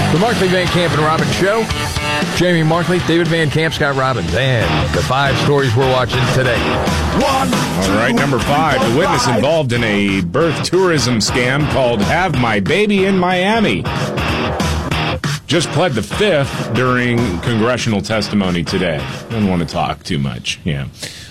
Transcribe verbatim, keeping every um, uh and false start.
The Markley, Van Camp, and Robbins Show. Jamie Markley, David Van Camp, Scott Robbins, and the five stories we're watching today. One. All right, number five. The witness involved in a birth tourism scam called Have My Baby in Miami just pled the fifth during congressional testimony today. Didn't want to talk too much. Yeah.